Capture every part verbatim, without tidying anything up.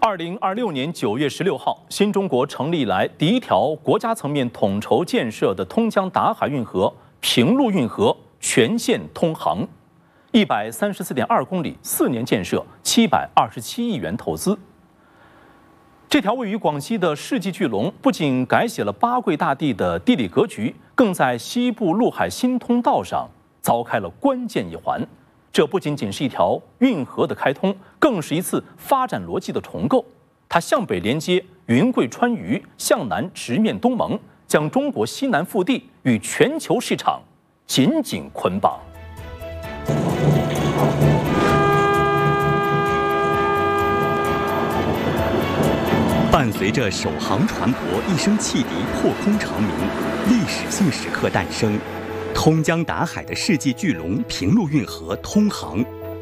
二零二六年九月十六号，新中国成立以来第一条国家层面统筹建设的通江达海运河平陆运河全线通航，一百三十四点二公里，四年建设，七百二十七亿元投资。这条位于广西的世纪巨龙，不仅改写了八桂大地的地理格局，更在西部陆海新通道上凿开了关键一环。这不仅仅是一条运河的开通，更是一次发展逻辑的重构。它向北连接云贵川渝，向南直面东盟，将中国西南腹地与全球市场紧紧捆绑。 伴随着首航船舶一声汽笛破空长鸣，历史性时刻诞生。通江达海的世纪巨龙平陆运河通航，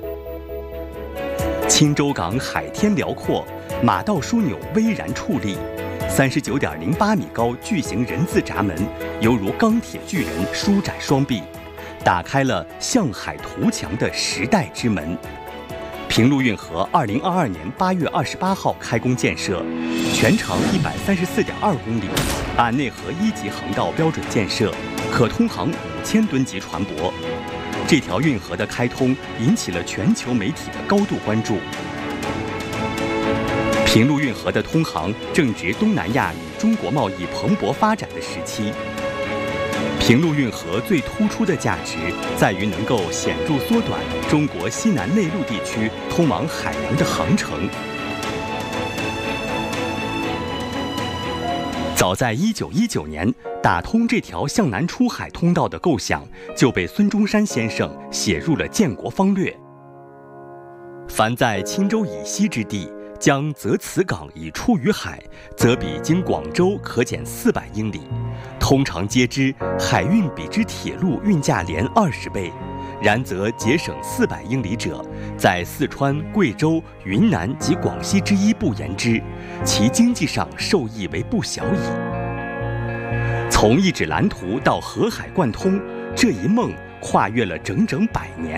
青州港海天辽阔，马道枢纽巍然矗立，三十九点零八米高巨型人字闸门犹如钢铁巨人舒展双臂，打开了向海图强的时代之门。平陆运河二零二二年八月二十八号开工建设，全长一百三十四点二公里，按内河一级航道标准建设，可通航五千吨级船舶。这条运河的开通引起了全球媒体的高度关注。平陆运河的通航正值东南亚与中国贸易蓬勃发展的时期。平陆运河最突出的价值在于能够显著缩短中国西南内陆地区通往海洋的航程。早在一九一九年，打通这条向南出海通道的构想就被孙中山先生写入了建国方略。凡在青州以西之地，将择此港以出于海，则比经广州可减四百英里。通常皆知，海运比之铁路运价连二十倍，然则节省四百英里者，在四川、贵州、云南及广西之一不言之，其经济上受益为不小矣。从一纸蓝图到河海贯通，这一梦跨越了整整百年。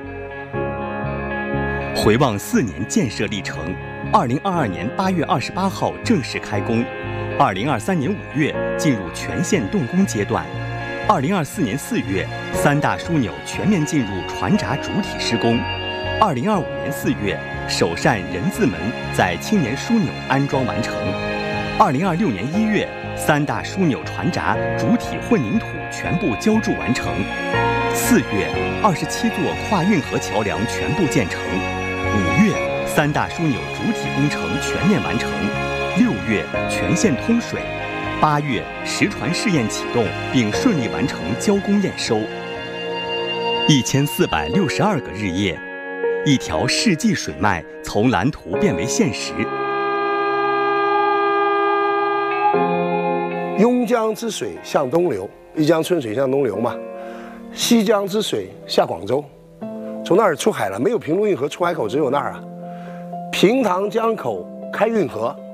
回望四年建设历程，二零二二年八月二十八号正式开工，二零二三年五月进入全线动工阶段，二零二四年四月三大枢纽全面进入船闸主体施工，二零二五年四月首扇人字门在青年枢纽安装完成，二零二六年一月三大枢纽船闸主体混凝土全部浇筑完成，四月二十七座跨运河桥梁全部建成，五月三大枢纽主体工程全面完成，六月全线通水，八月实船试验启动并顺利完成交工验收。一千四百六十二个日夜，一条世纪水脉从蓝图变为现实。 邕江之水向东流，一江春水向东流嘛。西江之水下广州，从那儿出海了。没有平陆运河出海口，只有那儿啊。平塘江口开运河。